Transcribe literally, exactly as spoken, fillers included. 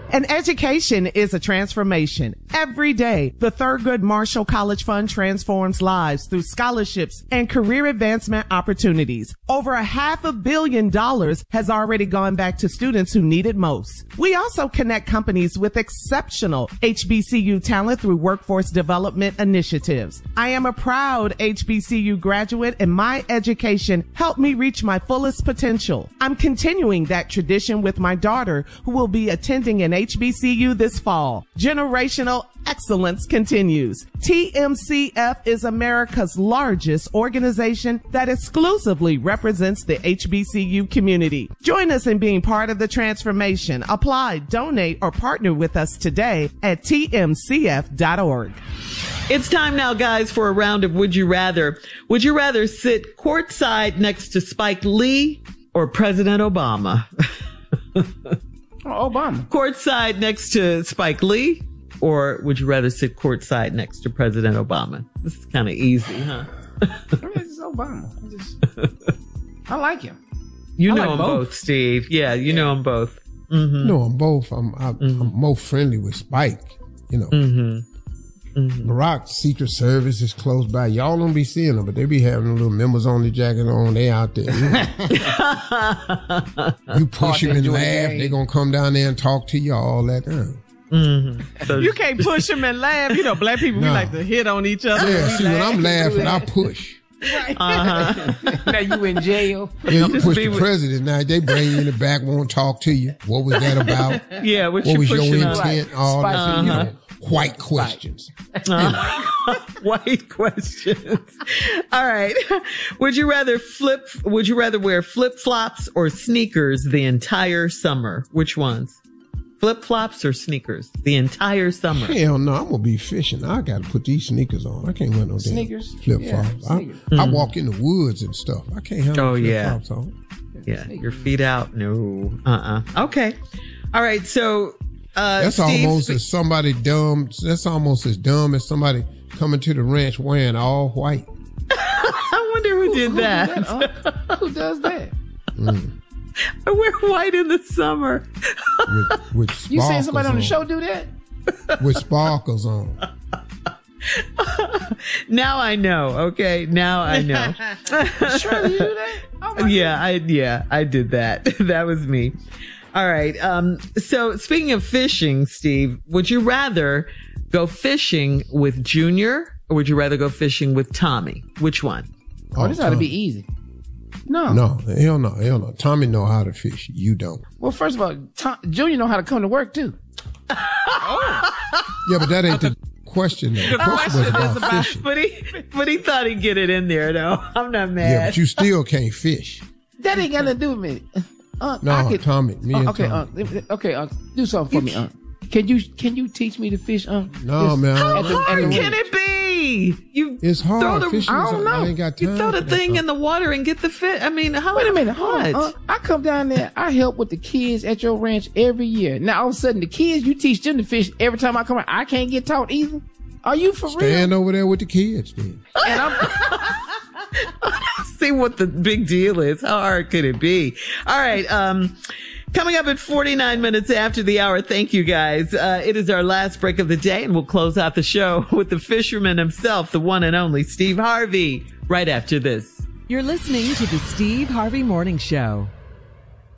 And education is a transformation. Every day, the Thurgood Marshall College Fund transforms lives through scholarships and career advancement opportunities. Over a half a billion dollars has already gone back to students who need it most. We also connect companies with exceptional H B C U talent through workforce development initiatives. I am a proud H B C U graduate, and my education helped me reach my fullest potential. I'm continuing that tradition with my daughter, who will be attending an H B C U this fall. Generational excellence continues. T M C F is America's largest organization that exclusively represents the H B C U community. Join us in being part of the transformation. Apply, donate, or partner with us today at T M C F dot org. It's time now, guys, for a round of Would You Rather. Would you rather sit courtside next to Spike Lee or President Obama? Obama. Courtside next to Spike Lee, or would you rather sit courtside next to President Obama? This is kind of easy, huh? It's Obama. I, just, I like him. You I know like them both. both, Steve. Yeah, you Yeah. know them both. Mm-hmm. No, I'm both. I'm, I'm, Mm-hmm. I'm more friendly with Spike. You know, Mm-hmm. Mm-hmm. Barack's Secret Service is close by. Y'all don't be seeing them, but they be having little members only jacket on. They out there. You, know. You push them and enjoy the laugh. game. They gonna come down there and talk to you all that time. Mm-hmm. So, You can't push them and laugh. You know, black people, we No. like to hit on each other. Yeah, We see, when laugh. I'm laughing, I push. uh-huh. Now you in jail. Yeah, you Just push be the with- president. Now they bring you in the back, won't talk to you. What was that about? Yeah, what, What you was your pushing on? intent? All that, Spicy, you know, uh-huh. white questions. Uh, white questions. All right. Would you rather flip, would you rather wear flip flops or sneakers the entire summer? Which ones? Flip flops or sneakers the entire summer? Hell no, I'm gonna be fishing. I gotta put these sneakers on. I can't wear no damn Sneakers? flip Yeah, flops. I, sneakers. I walk in the woods and stuff. I can't have no Oh, flip yeah. flops on. Yeah. Your feet out? No. Uh-uh. Okay. All right. So, uh, That's Steve, almost as somebody dumb. That's almost as dumb as somebody coming to the ranch wearing all white. I wonder who, did Who that. do that, huh? Who does that? Mm. I wear white in the summer. With, with sparkles You seen somebody on the on. show do that? With sparkles on. Now I know. Okay. Now I know. Shirley, you do that? Oh my Yeah, I yeah, I did that. That was me. All right. Um, so speaking of fishing, Steve, would you rather go fishing with Junior or would you rather go fishing with Tommy? Which one? Oh, this ought to Tommy. be easy. No. No, hell no, hell no. Tommy know how to fish. You don't. Well, first of all, Tom, Junior know how to come to work too. Yeah, but that ain't the question. The question was question is about about- fishing. But he but he thought he'd get it in there though. I'm not Yeah, mad. but you still can't fish. That ain't got nothing to do with me. Uh, No, I could, Tommy, me and uh, okay, Tommy. uh, okay, uh, do something for me, uh. Can you can you teach me to fish, uh? No, man. I How don't- At the- at hard the can range. it be? You It's hard. Throw the- Fishing I is, don't know. I ain't got time. you throw the for that thing stuff. in the water and get the fish. I mean, how? Wait a minute, hold on. what? Uh, I come down there, I help with the kids at your ranch every year. Now all of a sudden the kids, you teach them to fish every time I come around. I can't get taught either. Are you for Stand real? over there with the kids, then. And I'm, See what the big deal is. How hard could it be? All right. Um, coming up at forty-nine minutes after the hour. Thank you guys. Uh, it is our last break of the day and we'll close out the show with the fisherman himself, the one and only Steve Harvey, right after this. You're listening to the Steve Harvey Morning Show.